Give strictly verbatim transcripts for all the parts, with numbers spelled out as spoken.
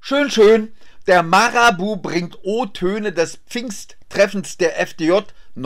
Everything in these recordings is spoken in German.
Schön, schön. Der Marabu bringt O-Töne des Pfingsttreffens der F D J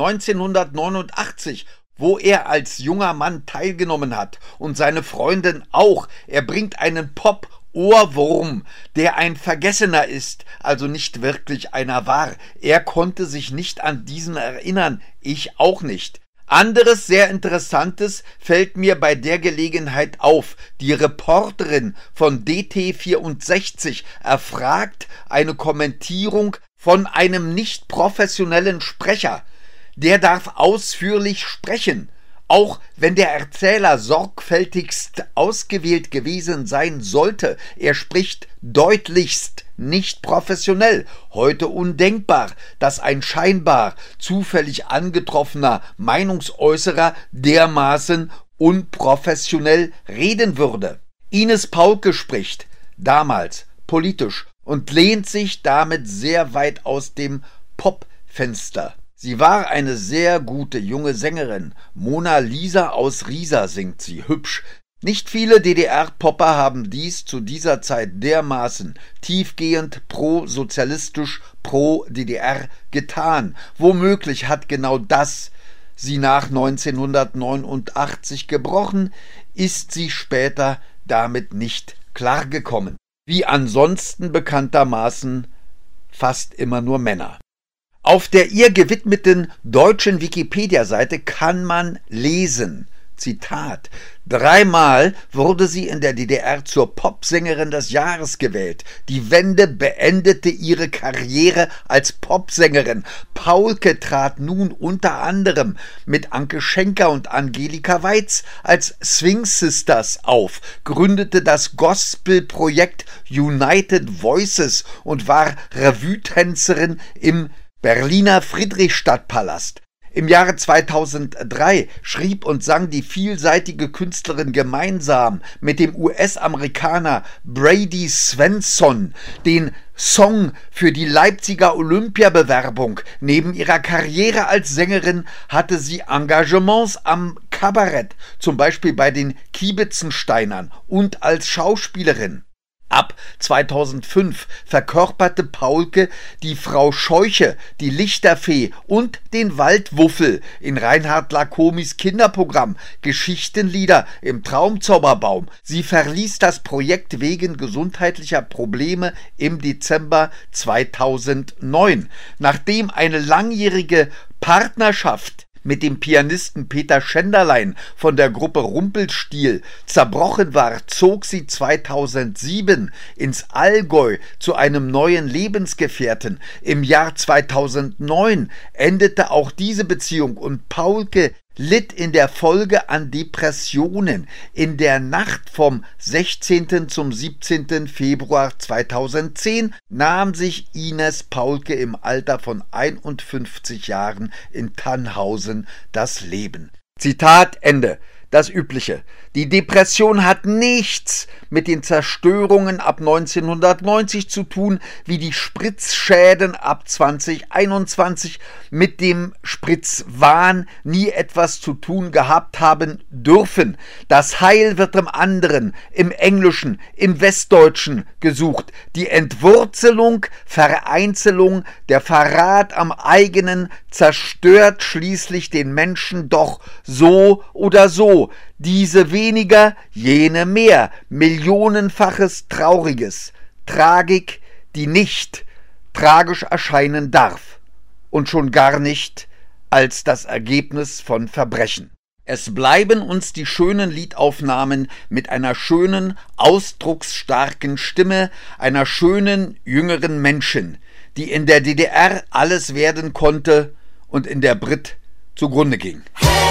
neunzehnhundertneunundachtzig, wo er als junger Mann teilgenommen hat, und seine Freundin auch. Er bringt einen Pop-Ohrwurm, der ein Vergessener ist, also nicht wirklich einer war. Er konnte sich nicht an diesen erinnern, ich auch nicht. Anderes sehr Interessantes fällt mir bei der Gelegenheit auf. Die Reporterin von D T vierundsechzig erfragt eine Kommentierung von einem nicht professionellen Sprecher. Der darf ausführlich sprechen, auch wenn der Erzähler sorgfältigst ausgewählt gewesen sein sollte. Er spricht deutlichst nicht professionell. Heute undenkbar, dass ein scheinbar zufällig angetroffener Meinungsäußerer dermaßen unprofessionell reden würde. Ines Paulke spricht, damals politisch, und lehnt sich damit sehr weit aus dem Popfenster. Sie war eine sehr gute junge Sängerin. Mona Lisa aus Riesa singt sie, hübsch. Nicht viele D D R-Popper haben dies zu dieser Zeit dermaßen tiefgehend pro-sozialistisch, pro-D D R getan. Womöglich hat genau das sie nach neunzehnhundertneunundachtzig gebrochen, ist sie später damit nicht klargekommen. Wie ansonsten bekanntermaßen fast immer nur Männer. Auf der ihr gewidmeten deutschen Wikipedia-Seite kann man lesen, Zitat, dreimal wurde sie in der D D R zur Popsängerin des Jahres gewählt. Die Wende beendete ihre Karriere als Popsängerin. Paulke trat nun unter anderem mit Anke Schenker und Angelika Weitz als Swing Sisters auf, gründete das Gospelprojekt United Voices und war Revue-Tänzerin im Berliner Friedrichstadtpalast. Im Jahre zweitausenddrei schrieb und sang die vielseitige Künstlerin gemeinsam mit dem U S-Amerikaner Brady Svensson den Song für die Leipziger Olympiabewerbung. Neben ihrer Karriere als Sängerin hatte sie Engagements am Kabarett, zum Beispiel bei den Kiebitzensteinern, und als Schauspielerin. Ab zweitausendfünf verkörperte Paulke die Frau Scheuche, die Lichterfee und den Waldwuffel in Reinhard Lacomis Kinderprogramm Geschichtenlieder im Traumzauberbaum. Sie verließ das Projekt wegen gesundheitlicher Probleme im Dezember zweitausendneun. Nachdem eine langjährige Partnerschaft mit dem Pianisten Peter Schenderlein von der Gruppe Rumpelstilzchen zerbrochen war, zog sie zweitausendsieben ins Allgäu zu einem neuen Lebensgefährten. Im Jahr zweitausendneun endete auch diese Beziehung und Paulke litt in der Folge an Depressionen. In der Nacht vom sechzehnten zum siebzehnten Februar zweitausendzehn nahm sich Ines Paulke im Alter von einundfünfzig Jahren in Tannhausen das Leben. Zitat Ende. Das Übliche. Die Depression hat nichts mit den Zerstörungen ab neunzehnhundertneunzig zu tun, wie die Spritzschäden ab zweitausendeinundzwanzig mit dem Spritzwahn nie etwas zu tun gehabt haben dürfen. Das Heil wird im anderen, im Englischen, im Westdeutschen gesucht. Die Entwurzelung, Vereinzelung, der Verrat am eigenen zerstört schließlich den Menschen doch so oder so. Diese weniger, jene mehr, millionenfaches Trauriges, Tragik, die nicht tragisch erscheinen darf und schon gar nicht als das Ergebnis von Verbrechen. Es bleiben uns die schönen Liedaufnahmen mit einer schönen, ausdrucksstarken Stimme, einer schönen, jüngeren Menschen, die in der D D R alles werden konnte und in der Brit zugrunde ging. Hey!